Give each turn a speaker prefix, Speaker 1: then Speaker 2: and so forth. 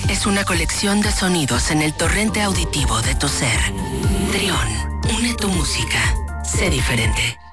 Speaker 1: es una colección de sonidos en el torrente auditivo de tu ser. Trión, une tu música. Sé diferente.